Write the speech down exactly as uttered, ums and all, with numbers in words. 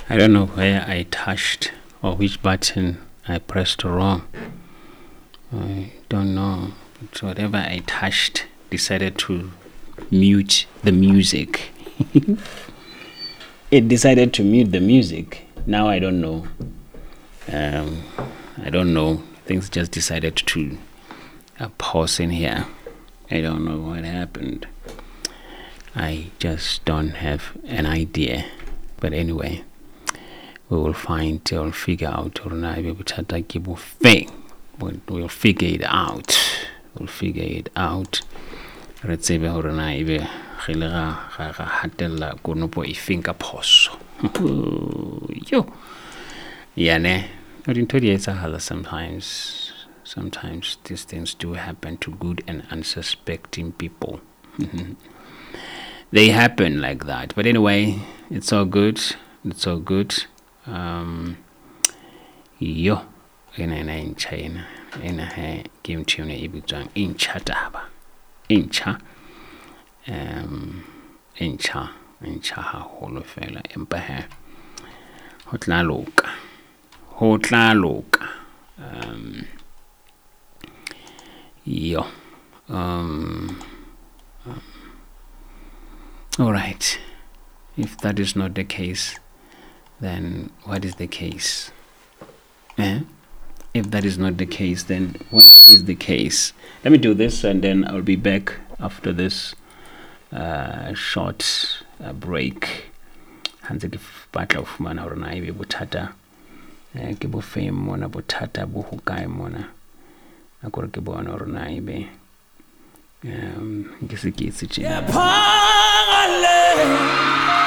I don't know where I touched or which button I pressed wrong. I don't know. But whatever I touched decided to mute the music. It decided to mute the music. Now I don't know. Um, I don't know. Things just decided to uh, pause in here. I don't know what happened. I just don't have an idea. But anyway, we will find, we'll figure out. We'll figure it out. We'll figure it out. Re tsebe hore na ebe ge le ga ga hatella konopo e finka phoso. Yo. Yeah, ne. Sometimes sometimes these things do happen to good and unsuspecting people. They happen like that. But anyway, it's all good. It's all good. Um yo ena ena in China. Ena he game tune e bitswang Incha taba. Incha. Um Incha. Incha haholo fela empa he. Ho tla loka. Ho tla loka. Um yo. Um, um all right. If that is not the case, then what is the case? Eh? If that is not the case, then what is the case? Let me do this and then I'll be back after this uh, short uh, break. Hanze ke batla ho fumana hore na ebe bothata eh ke bo feng mona bothata bo ho kae mona a gore ke bona hore na ebe um ke se ke itse tjena.